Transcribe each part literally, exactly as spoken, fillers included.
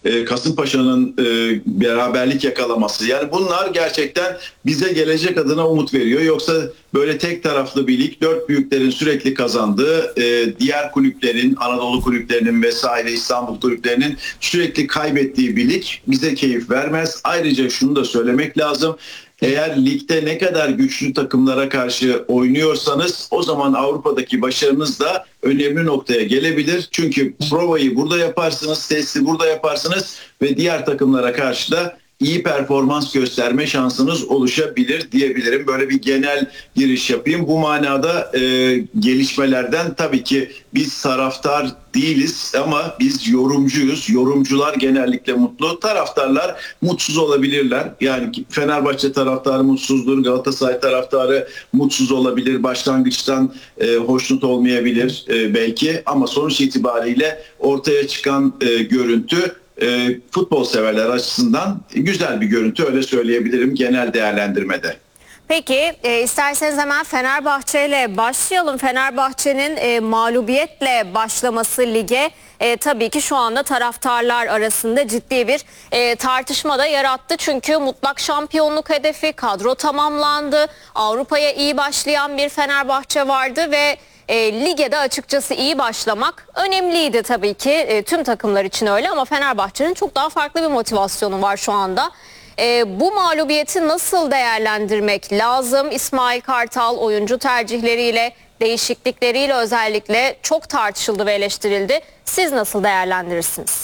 e, Kasımpaşa'nın e, beraberlik yakalaması. Yani bunlar gerçekten bize gelecek adına umut veriyor. Yoksa böyle tek taraflı bir lig, dört büyüklerin sürekli kazandığı, e, diğer kulüplerin, Anadolu kulüplerinin vesaire İstanbul kulüplerinin sürekli kaybettiği bir lig bize keyif vermez. Ayrıca şunu da söylemek lazım. Eğer ligde ne kadar güçlü takımlara karşı oynuyorsanız o zaman Avrupa'daki başarınız da önemli noktaya gelebilir. Çünkü provayı burada yaparsınız, testi burada yaparsınız ve diğer takımlara karşı da iyi performans gösterme şansınız oluşabilir diyebilirim. Böyle bir genel giriş yapayım. Bu manada e, gelişmelerden tabii ki biz taraftar değiliz ama biz yorumcuyuz. Yorumcular genellikle mutlu. Taraftarlar mutsuz olabilirler. Yani Fenerbahçe taraftarı mutsuzdur. Galatasaray taraftarı mutsuz olabilir. Başlangıçtan e, hoşnut olmayabilir e, belki. Ama sonuç itibariyle ortaya çıkan e, görüntü E, futbol severler açısından güzel bir görüntü, öyle söyleyebilirim genel değerlendirmede. Peki e, isterseniz hemen Fenerbahçe ile başlayalım. Fenerbahçe'nin e, mağlubiyetle başlaması lige e, tabii ki şu anda taraftarlar arasında ciddi bir e, tartışma da yarattı. Çünkü mutlak şampiyonluk hedefi, kadro tamamlandı. Avrupa'ya iyi başlayan bir Fenerbahçe vardı ve E, lige de açıkçası iyi başlamak önemliydi tabii ki. E, tüm takımlar için öyle ama Fenerbahçe'nin çok daha farklı bir motivasyonu var şu anda. E, bu mağlubiyeti nasıl değerlendirmek lazım? İsmail Kartal oyuncu tercihleriyle, değişiklikleriyle özellikle çok tartışıldı ve eleştirildi. Siz nasıl değerlendirirsiniz?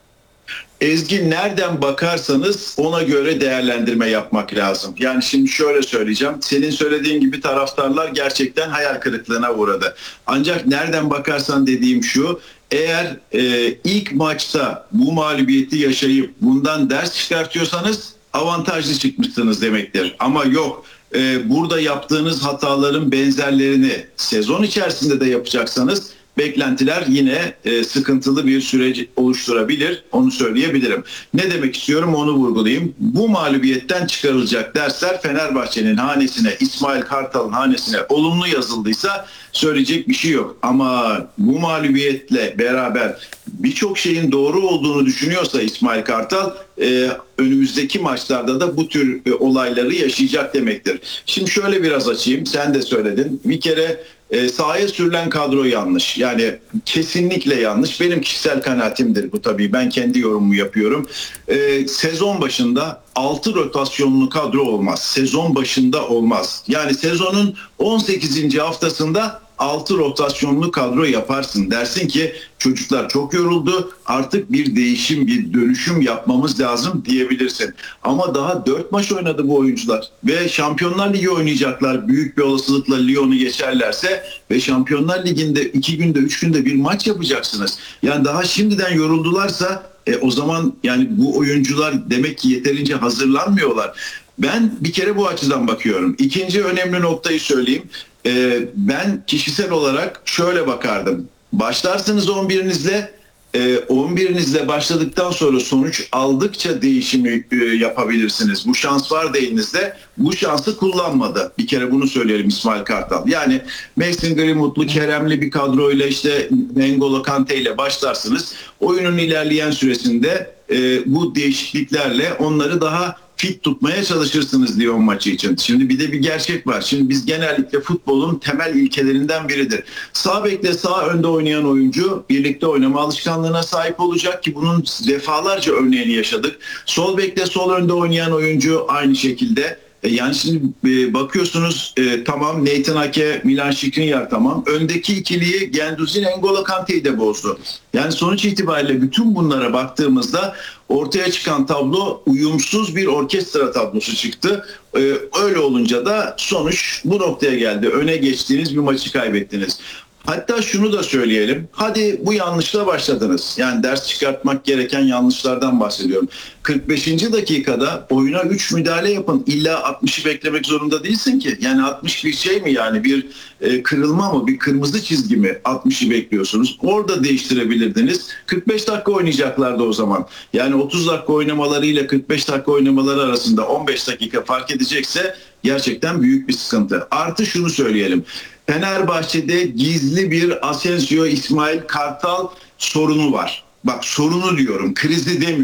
Ezgi, nereden bakarsanız ona göre değerlendirme yapmak lazım. Yani şimdi şöyle söyleyeceğim. Senin söylediğin gibi taraftarlar gerçekten hayal kırıklığına uğradı. Ancak nereden bakarsan dediğim şu. Eğer e, ilk maçta bu mağlubiyeti yaşayıp bundan ders çıkartıyorsanız avantajlı çıkmışsınız demektir. Ama yok, e, burada yaptığınız hataların benzerlerini sezon içerisinde de yapacaksanız beklentiler yine e, sıkıntılı bir süreç oluşturabilir. Onu söyleyebilirim. Ne demek istiyorum onu vurgulayayım. Bu mağlubiyetten çıkarılacak dersler Fenerbahçe'nin hanesine, İsmail Kartal'ın hanesine olumlu yazıldıysa söyleyecek bir şey yok. Ama bu mağlubiyetle beraber birçok şeyin doğru olduğunu düşünüyorsa İsmail Kartal e, önümüzdeki maçlarda da bu tür e, olayları yaşayacak demektir. Şimdi şöyle biraz açayım. Sen de söyledin. Bir kere E, sahaya sürülen kadro yanlış. Yani kesinlikle yanlış. Benim kişisel kanaatimdir bu tabii. Ben kendi yorumumu yapıyorum. E, sezon başında altı rotasyonlu kadro olmaz. Sezon başında olmaz. Yani sezonun on sekizinci haftasında altı rotasyonlu kadro yaparsın. Dersin ki çocuklar çok yoruldu. Artık bir değişim, bir dönüşüm yapmamız lazım diyebilirsin. Ama daha dört maç oynadı bu oyuncular. Ve Şampiyonlar Ligi oynayacaklar. Büyük bir olasılıkla Lyon'u geçerlerse ve Şampiyonlar Ligi'nde iki günde, üç günde bir maç yapacaksınız. Yani daha şimdiden yoruldularsa e, o zaman yani bu oyuncular demek ki yeterince hazırlanmıyorlar. Ben bir kere bu açıdan bakıyorum. İkinci önemli noktayı söyleyeyim. Ee, ben kişisel olarak şöyle bakardım. Başlarsınız on birinizle, e, on birinizle başladıktan sonra sonuç aldıkça değişimi e, yapabilirsiniz. Bu şans var da elinizde. Bu şansı kullanmadı. Bir kere bunu söyleyelim İsmail Kartal. Yani Mason Greenwood'lu, Kerem'li bir kadroyla işte N'Golo Kante ile başlarsınız. Oyunun ilerleyen süresinde e, bu değişikliklerle onları daha fit tutmaya çalışırsınız Lyon maçı için. Şimdi bir de bir gerçek var. Şimdi biz genellikle futbolun temel ilkelerinden biridir. Sağ bekle sağ önde oynayan oyuncu birlikte oynama alışkanlığına sahip olacak ki bunun defalarca örneğini yaşadık. Sol bekle sol önde oynayan oyuncu aynı şekilde. Yani şimdi bakıyorsunuz e, tamam Nathan Ake, Milan Skriniar tamam. Öndeki ikiliyi Guendouzi, N'Golo Kante'yi de bozdu. Yani sonuç itibariyle bütün bunlara baktığımızda ortaya çıkan tablo uyumsuz bir orkestra tablosu çıktı. Ee, öyle olunca da sonuç bu noktaya geldi. Öne geçtiğiniz bir maçı kaybettiniz. Hatta şunu da söyleyelim. Hadi bu yanlışla başladınız. Yani ders çıkartmak gereken yanlışlardan bahsediyorum. kırk beşinci dakikada oyuna üç müdahale yapın. İlla altmışı beklemek zorunda değilsin ki. Yani altmış bir şey mi yani? Bir e, kırılma mı? Bir kırmızı çizgi mi? altmışı bekliyorsunuz. Orada değiştirebilirdiniz. kırk beş dakika oynayacaklardı o zaman. Yani otuz dakika oynamalarıyla kırk beş dakika oynamaları arasında on beş dakika fark edecekse gerçekten büyük bir sıkıntı. Artı şunu söyleyelim. Fenerbahçe'de gizli bir Asensio, İsmail Kartal sorunu var. Bak sorunu diyorum, krizi demiyorum.